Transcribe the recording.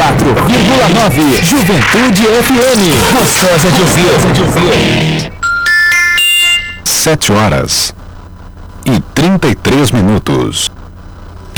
Juventude FM. Gostosa de ouvir. 7 horas e 33 minutos.